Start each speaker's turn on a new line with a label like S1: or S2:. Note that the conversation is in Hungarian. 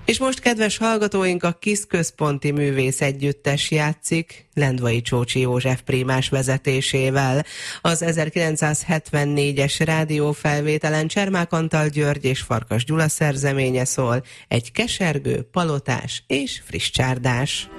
S1: És most, kedves hallgatóink, a KISZ Központi Művész Együttes játszik Lendvai Csócsi József prímás vezetésével. Az 1974-es rádiófelvételen Csermák Antal György és Farkas Gyula szerzeménye szól, egy kesergő, palotás és friss csárdás.